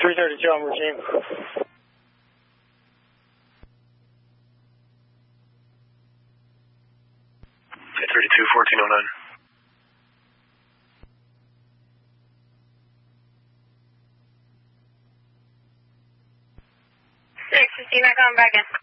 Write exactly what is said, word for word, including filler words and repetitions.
three thirty-two on routine. three thirty-two, fourteen oh nine. six fifteen, I come back in.